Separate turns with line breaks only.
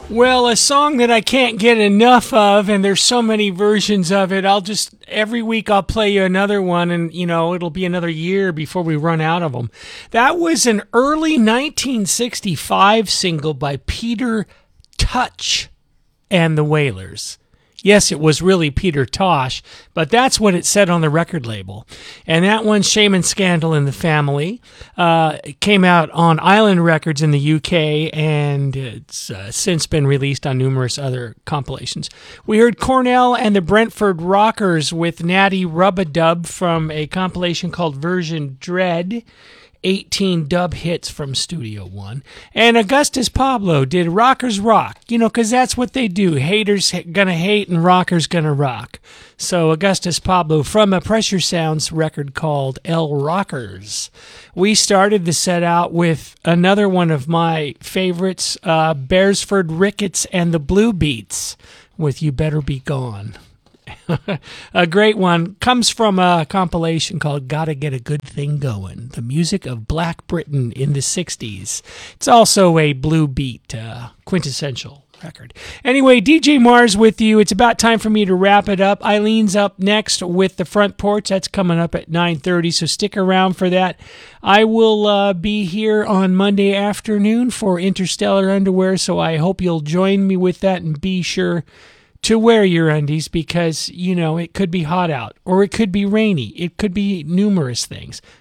Well, a song that I can't get enough of, and there's so many versions of it, every week I'll play you another one, and, it'll be another year before we run out of them. That was an early 1965 single by Peter Touch and the Wailers. Yes, it was really Peter Tosh, but that's what it said on the record label. And that one's Shame and Scandal in the Family. It came out on Island Records in the UK, and it's since been released on numerous other compilations. We heard Cornell and the Brentford Rockers with Natty Rub-a-Dub from a compilation called Version Dread. 18 dub hits from Studio One. And Augustus Pablo did Rockers Rock, because that's what they do. Haters gonna hate and rockers gonna rock. So Augustus Pablo from a Pressure Sounds record called El Rockers. We started the set out with another one of my favorites, Beresford Ricketts and the Blue Beats with You Better Be Gone. A great one. Comes from a compilation called Gotta Get a Good Thing Going, the music of Black Britain in the 60s. It's also a blue beat quintessential record. Anyway, DJ Mars with you. It's about time for me to wrap it up. Eileen's up next with the Front Porch. That's coming up at 9:30, so stick around for that. I will be here on Monday afternoon for Interstellar Underwear, so I hope you'll join me with that, and be sure to wear your undies, because, it could be hot out, or it could be rainy. It could be numerous things.